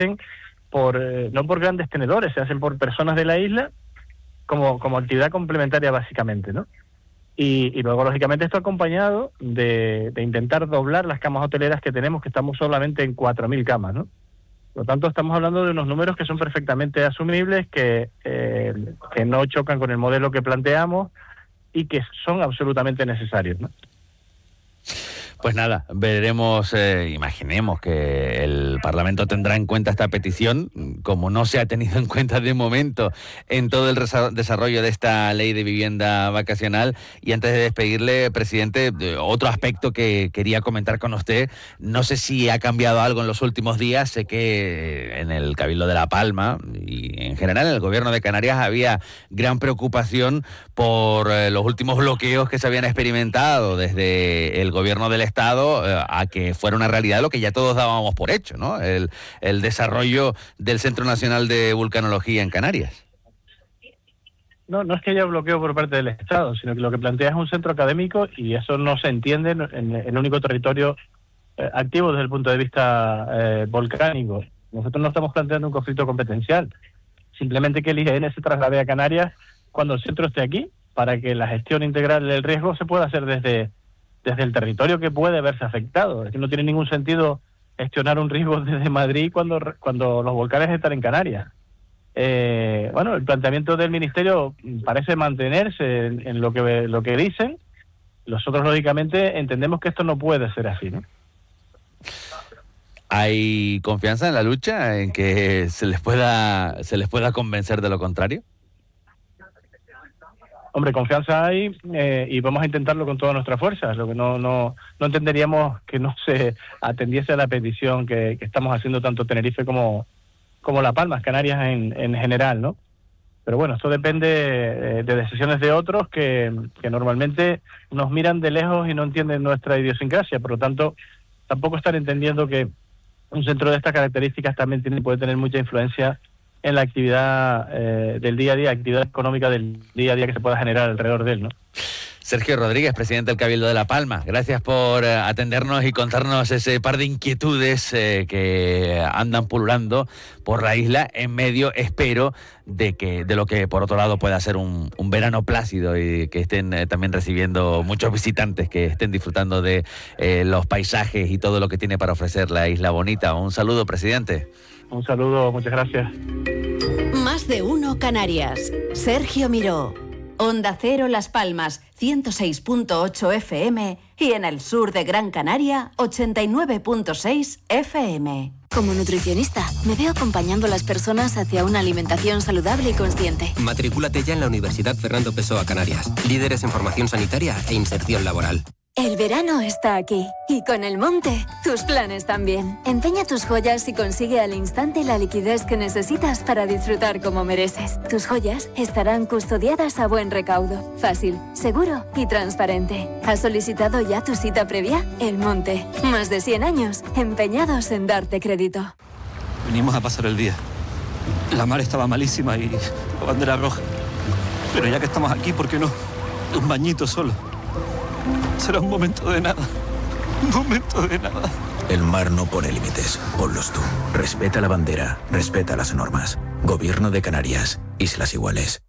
no por grandes tenedores, se hacen por personas de la isla como actividad complementaria básicamente, ¿no? Y luego, lógicamente, esto acompañado de intentar doblar las camas hoteleras que tenemos, que estamos solamente en 4.000 camas, ¿no? Por lo tanto, estamos hablando de unos números que son perfectamente asumibles, que no chocan con el modelo que planteamos y que son absolutamente necesarios, ¿no? Pues nada, veremos, imaginemos que el Parlamento tendrá en cuenta esta petición, como no se ha tenido en cuenta de momento en todo el desarrollo de esta ley de vivienda vacacional. Y antes de despedirle, presidente, otro aspecto que quería comentar con usted, no sé si ha cambiado algo en los últimos días. Sé que en el Cabildo de La Palma y en general en el Gobierno de Canarias había gran preocupación por los últimos bloqueos que se habían experimentado desde el Gobierno del Estado a que fuera una realidad lo que ya todos dábamos por hecho, ¿no? El desarrollo del Centro Nacional de Vulcanología en Canarias. No es que haya bloqueo por parte del Estado, sino que lo que plantea es un centro académico y eso no se entiende en el único territorio activo desde el punto de vista volcánico. Nosotros no estamos planteando un conflicto competencial, simplemente que el IGN se traslade a Canarias cuando el centro esté aquí, para que la gestión integral del riesgo se pueda hacer desde el territorio que puede verse afectado. Es que no tiene ningún sentido gestionar un riesgo desde Madrid cuando los volcanes están en Canarias. El planteamiento del Ministerio parece mantenerse en lo que dicen. Nosotros, lógicamente, entendemos que esto no puede ser así, ¿no? ¿Hay confianza en la lucha, en que se les pueda convencer de lo contrario? Hombre, confianza hay y vamos a intentarlo con todas nuestras fuerzas. Lo que no entenderíamos que no se atendiese a la petición que estamos haciendo tanto Tenerife como La Palma, Canarias en general, ¿no? Pero bueno, esto depende de decisiones de otros que normalmente nos miran de lejos y no entienden nuestra idiosincrasia. Por lo tanto, tampoco están entendiendo que un centro de estas características también puede tener mucha influencia en la actividad del día a día, actividad económica del día a día que se pueda generar alrededor de él, ¿no? Sergio Rodríguez, presidente del Cabildo de La Palma, gracias por atendernos y contarnos ese par de inquietudes que andan pululando por la isla en medio, espero, de lo que por otro lado pueda ser un verano plácido y que estén también recibiendo muchos visitantes, que estén disfrutando de los paisajes y todo lo que tiene para ofrecer la Isla Bonita. Un saludo, presidente. Un saludo, muchas gracias. Más de uno Canarias. Sergio Miró. Onda Cero Las Palmas, 106.8 FM y en el sur de Gran Canaria, 89.6 FM. Como nutricionista, me veo acompañando a las personas hacia una alimentación saludable y consciente. Matrículate ya en la Universidad Fernando Pessoa Canarias. Líderes en formación sanitaria e inserción laboral. El verano está aquí. Y con el monte, tus planes también. Empeña tus joyas y consigue al instante la liquidez que necesitas para disfrutar como mereces. Tus joyas estarán custodiadas a buen recaudo. Fácil, seguro y transparente. ¿Has solicitado ya tu cita previa? El Monte. Más de 100 años empeñados en darte crédito. Venimos a pasar el día. La mar estaba malísima y la bandera roja. Pero ya que estamos aquí, ¿por qué no? Un bañito solo. Será un momento de nada. Un momento de nada. El mar no pone límites. Ponlos tú. Respeta la bandera. Respeta las normas. Gobierno de Canarias. Islas Iguales.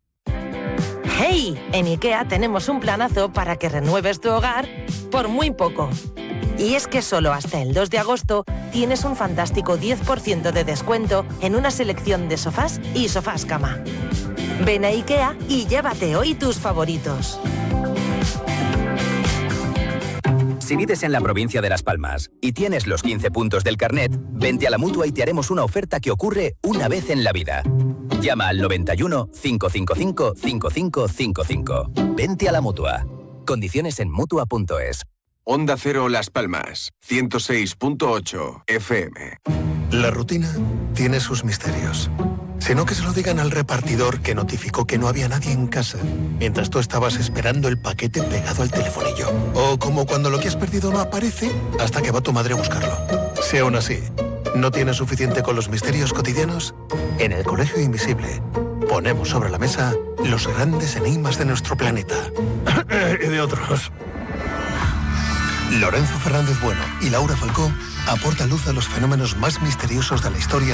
¡Hey! En IKEA tenemos un planazo para que renueves tu hogar por muy poco. Y es que solo hasta el 2 de agosto tienes un fantástico 10% de descuento en una selección de sofás y sofás cama. Ven a IKEA y llévate hoy tus favoritos. Si vives en la provincia de Las Palmas y tienes los 15 puntos del carnet, vente a la Mutua y te haremos una oferta que ocurre una vez en la vida. Llama al 91 555 5555. Vente a la Mutua. Condiciones en Mutua.es. Onda Cero Las Palmas, 106.8 FM. La rutina tiene sus misterios. Sino que se lo digan al repartidor que notificó que no había nadie en casa, mientras tú estabas esperando el paquete pegado al telefonillo. O como cuando lo que has perdido no aparece hasta que va tu madre a buscarlo. Si aún así no tienes suficiente con los misterios cotidianos, en el Colegio Invisible ponemos sobre la mesa los grandes enigmas de nuestro planeta. Y de otros. Lorenzo Fernández Bueno y Laura Falcó aportan luz a los fenómenos más misteriosos de la historia